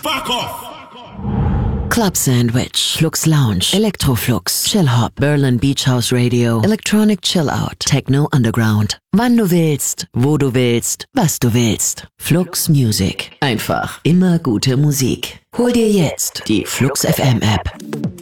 Fuck off! Club Sandwich, Flux Lounge, Electroflux, Chill Hop, Berlin Beach House Radio, Electronic Chill Out, Techno Underground. Wann du willst, wo du willst, was du willst. Flux Music. Einfach immer gute Musik. Hol dir jetzt die Flux FM App.